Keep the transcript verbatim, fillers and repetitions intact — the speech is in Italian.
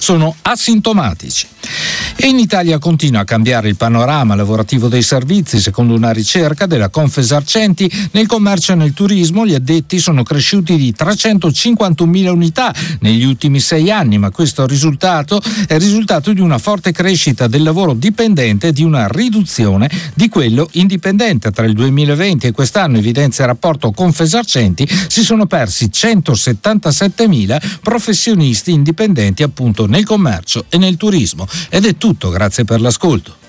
sono asintomatici. E in Italia continua a cambiare il panorama lavorativo dei servizi. Secondo una ricerca della Confesercenti, nel commercio e nel turismo gli addetti sono cresciuti di trecentocinquantunomila unità negli ultimi sei anni, ma questo risultato è il risultato di una forte crescita del lavoro dipendente e di una riduzione di quello indipendente. Tra il duemilaventi e quest'anno, evidenzia il rapporto Confesercenti, si sono persi centosettantasettemila professionisti indipendenti appunto nel commercio e nel turismo. Ed è tutto, grazie per l'ascolto.